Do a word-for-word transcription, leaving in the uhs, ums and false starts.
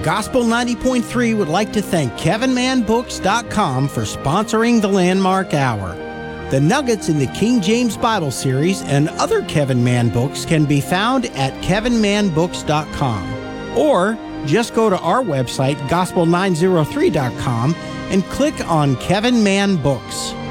Gospel ninety point three would like to thank Kevin Man Books dot com for sponsoring the Landmark Hour. The nuggets in the King James Bible series and other Kevin Man books can be found at Kevin Man Books dot com. Or just go to our website, Gospel nine oh three dot com, and click on Kevin Man Books.